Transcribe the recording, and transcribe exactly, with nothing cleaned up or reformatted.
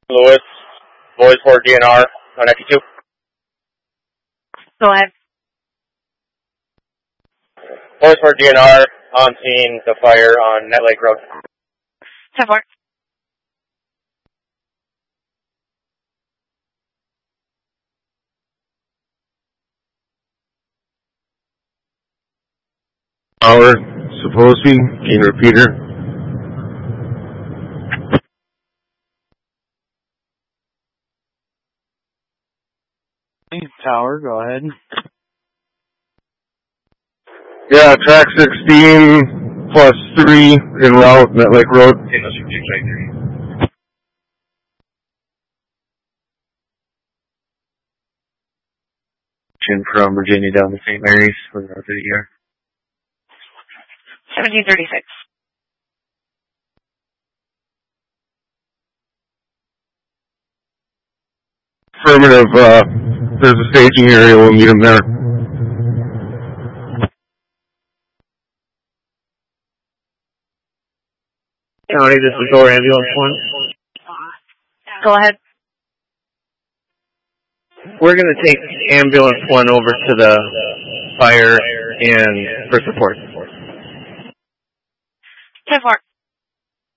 Lewis, boys for D N R on F E two. Go ahead. Boys for D N R on scene, the fire on Net Lake Road. ten four. Tower, supposed to be, can you repeat her? Tower, go ahead. Yeah, track sixteen plus three en route, Net Lake Road. From Virginia down to Saint Mary's for the rest of the year. seventeen thirty-six. Affirmative, uh, there's a staging area, we'll meet them there. County, this is Door Ambulance one. Go ahead. We're going to take Ambulance one over to the fire and for support. ten four.